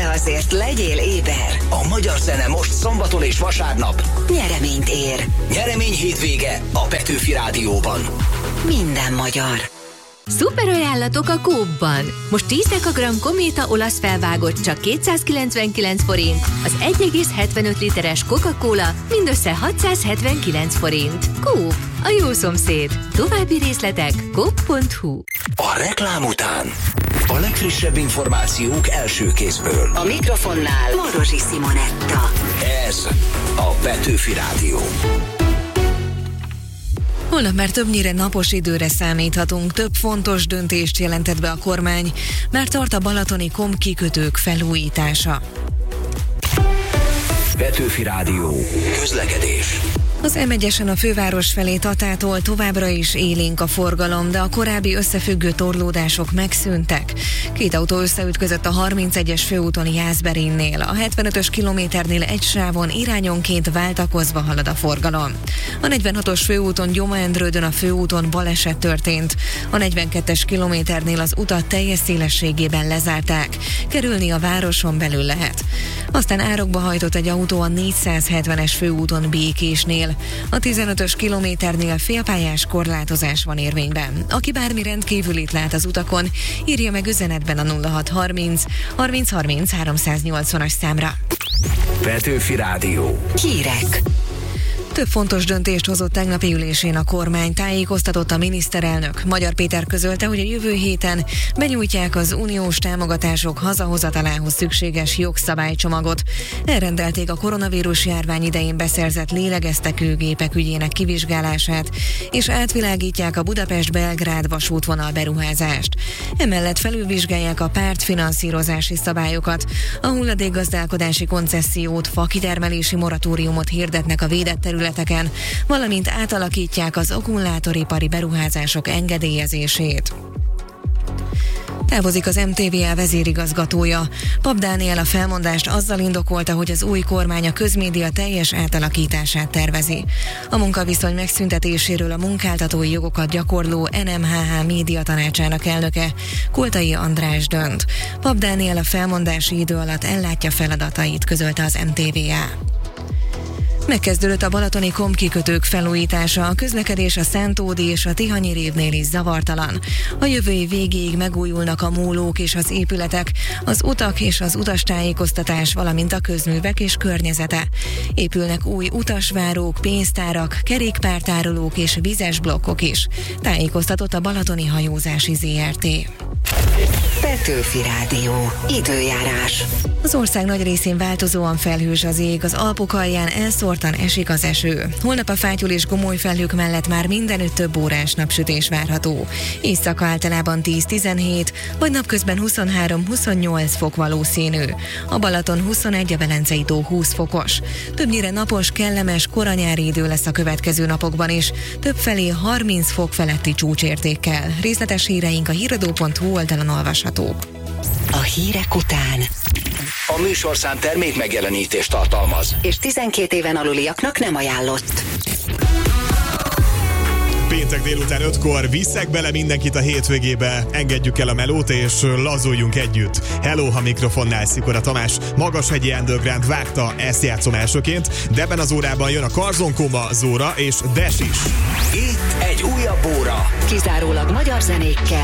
de azért legyél éber. A magyar zene most szombaton és vasárnap Nyereményt ér. Nyeremény hétvége a Petőfi Rádióban. Minden magyar. Szuper ajánlatok a Coop-ban. Most 10 dekagram Kométa olasz felvágott csak 299 forint, az 1,75 literes Coca-Cola mindössze 679 forint. Coop, a jó szomszéd. További részletek coop.hu. A reklám után a legfrissebb információk első kézből. A mikrofonnál Marosi Simonetta. Ez a Petőfi Rádió. Holnap már többnyire napos időre számíthatunk, több fontos döntést jelentett be a kormány, már tart a balatoni Kom kikötők felújítása. Petőfi Rádió. Közlekedés. Az M1-esen a főváros felé Tatától továbbra is élénk a forgalom, de a korábbi összefüggő torlódások megszűntek. Két autó összeütközött a 31-es főúton Jászberénynél. A 75-ös kilométernél egy sávon irányonként váltakozva halad a forgalom. A 46-os főúton Gyoma-Endrődön a főúton baleset történt. A 42-es kilométernél az utat teljes szélességében lezárták. Kerülni a városon belül lehet. Aztán árokba hajtott egy autó a 470-es főúton Békésnél. A 15-ös kilométernél félpályás korlátozás van érvényben. Aki bármi rendkívülit lát az utakon, írja meg üzenetben a 0630 30 30 380-as számra. Petőfi Rádió. Hírek. Több fontos döntést hozott tegnapi ülésén a kormány, tájékoztatott a miniszterelnök. Magyar Péter közölte, hogy a jövő héten benyújtják az uniós támogatások hazahozatalához szükséges jogszabálycsomagot. Elrendelték a koronavírus járvány idején beszerzett lélegeztetőgépek ügyének kivizsgálását, és átvilágítják a Budapest-Belgrád vasútvonal beruházást. Emellett felülvizsgálják a pártfinanszírozási szabályokat, a hulladékgazdálkodási koncessziót, fakitermelési moratóriumot hirdetnek a védett területeken, valamint átalakítják az akkumulátoripari beruházások engedélyezését. Távozik az MTVA vezérigazgatója. Papp Dániel a felmondást azzal indokolta, hogy az új kormány a közmédia teljes átalakítását tervezi. A munkaviszony megszüntetéséről a munkáltatói jogokat gyakorló NMHH média tanácsának elnöke, Koltai András dönt. Papp Dániel a felmondási idő alatt ellátja feladatait, közölte az MTVA. Megkezdődött a balatoni Kom kikötők felújítása, a közlekedés a Szent-Ódi és a Tihanyi révnél is zavartalan. A jövő év végéig megújulnak a mólók és az épületek, az utak és az utastájékoztatás, valamint a közművek és környezete. Épülnek új utasvárók, pénztárak, kerékpártárolók és vizes blokkok is. Tájékoztatott a Balatoni Hajózási ZRT. Petőfi Rádió. Időjárás. Az ország nagy részén változóan felhős az ég, az Alpok alján elszórtan esik az eső. Holnap a fátyol és gomoly felhők mellett már mindenütt több órás napsütés várható. Éjszaka általában 10-17, vagy napközben 23-28 fok valószínű. A Balaton 21, a Velencei tó 20 fokos. Többnyire napos, kellemes, koranyári idő lesz a következő napokban is, többfelé 30 fok feletti csúcsértékkel. Részletes híreink a híradó.hu oldalon olvashatók. A hírek után A műsorszám termék megjelenítést tartalmaz. és 12 éven aluliaknak nem ajánlott. Péntek délután 5-kor viszek bele mindenkit a hétvégébe, engedjük el a melót és lazuljunk együtt. Hello, ha mikrofonnál Szikora Tamás, Magashegyi Underground vágta, ezt játszom elsőként, de ebben az órában jön a Karzon Koma, Zóra és Des is. Itt egy újabb óra. Kizárólag magyar zenékkel.